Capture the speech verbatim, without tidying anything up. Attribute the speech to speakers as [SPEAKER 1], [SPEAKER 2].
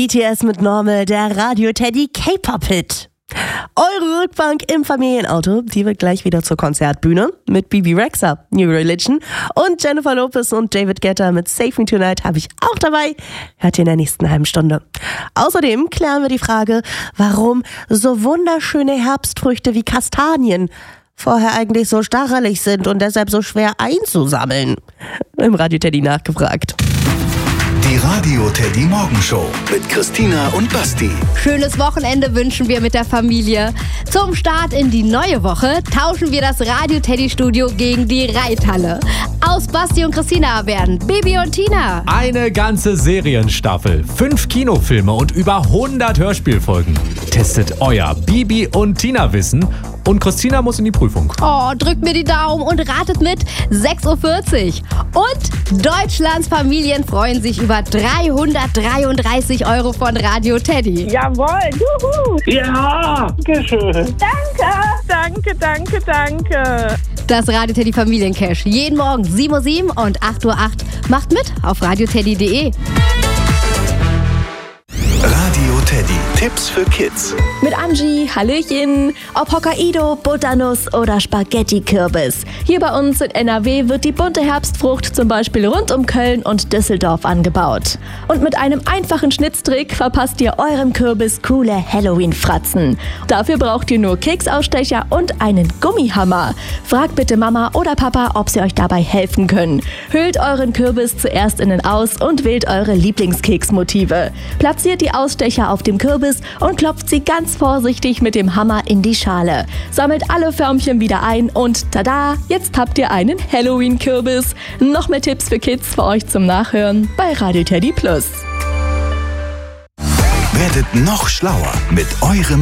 [SPEAKER 1] B T S mit Normal, der Radio Teddy K-Pop-Hit. Eure Rückbank im Familienauto, die wird gleich wieder zur Konzertbühne mit Bebe Rexha, New Religion und Jennifer Lopez und David Guetta mit Save Me Tonight habe ich auch dabei. Hört ihr in der nächsten halben Stunde. Außerdem klären wir die Frage, warum so wunderschöne Herbstfrüchte wie Kastanien vorher eigentlich so stachelig sind und deshalb so schwer einzusammeln. Im Radio Teddy nachgefragt.
[SPEAKER 2] Die Radio Teddy Morgenshow mit Christina und Basti.
[SPEAKER 3] Schönes Wochenende wünschen wir mit der Familie. Zum Start in die neue Woche tauschen wir das Radio Teddy Studio gegen die Reithalle. Aus Basti und Christina werden Bibi und Tina.
[SPEAKER 4] Eine ganze Serienstaffel, fünf Kinofilme und über hundert Hörspielfolgen. Testet euer Bibi und Tina Wissen und Christina muss in die Prüfung.
[SPEAKER 3] Oh, drückt mir die Daumen und ratet mit. sechs Uhr vierzig. Und Deutschlands Familien freuen sich über dreihundertdreiunddreißig Euro von Radio Teddy.
[SPEAKER 5] Jawohl, juhu.
[SPEAKER 6] Ja, dankeschön.
[SPEAKER 5] Danke. Danke, danke, danke.
[SPEAKER 3] Das Radio Teddy Familiencash. Jeden Morgen sieben Uhr sieben und acht Uhr acht. Macht mit auf radioteddy punkt de.
[SPEAKER 2] Radio Teddy. Tipps für Kids.
[SPEAKER 7] Mit Angie, Hallöchen. Ob Hokkaido, Butternuss oder Spaghetti-Kürbis. Hier bei uns in N R W wird die bunte Herbstfrucht zum Beispiel rund um Köln und Düsseldorf angebaut. Und mit einem einfachen Schnitztrick verpasst ihr eurem Kürbis coole Halloween-Fratzen. Dafür braucht ihr nur Keksausstecher und einen Gummihammer. Fragt bitte Mama oder Papa, ob sie euch dabei helfen können. Hüllt euren Kürbis zuerst innen aus und wählt eure Lieblingskeksmotive. Platziert die Ausstecher auf dem Kürbis und klopft sie ganz vorsichtig mit dem Hammer in die Schale. Sammelt alle Förmchen wieder ein und tada, jetzt habt ihr einen Halloween-Kürbis. Noch mehr Tipps für Kids für euch zum Nachhören bei Radio Teddy Plus.
[SPEAKER 2] Werdet noch schlauer mit eurem